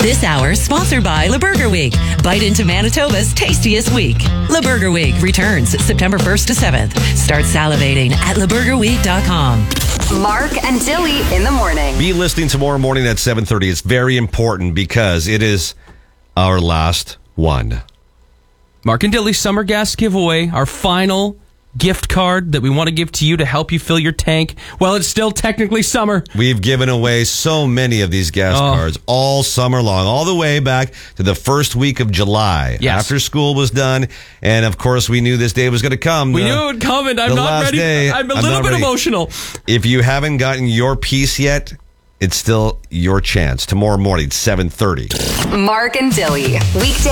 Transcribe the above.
This hour sponsored by Le Burger Week. Bite into Manitoba's tastiest week. Le Burger Week returns September 1st to 7th. Start salivating at leburgerweek.com. Mark and Dilly in the morning. Be listening tomorrow morning at 7:30. It's very important because it is our last one. Mark and Dilly Summer Gas Giveaway, our final gift card that we want to give to you to help you fill your tank while it's still technically summer. We've given away so many of these gas cards all summer long, all the way back to the first week of July. Yes. After school was done. And of course, we knew this day was going to come. We knew it would come, and I'm not ready. I'm a little bit emotional. If you haven't gotten your piece yet, it's still your chance. Tomorrow morning, 7:30. Mark and Dilly. Weekday